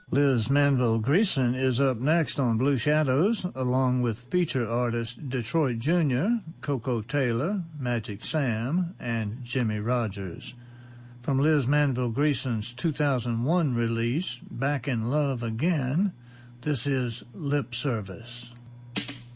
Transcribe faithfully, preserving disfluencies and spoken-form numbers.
Liz Manville Greason is up next on Blue Shadows, along with feature artist Detroit Junior, Coco Taylor, Magic Sam, and Jimmy Rogers. From Liz Manville Greason's two thousand one release, Back in Love Again, this is Lip Service.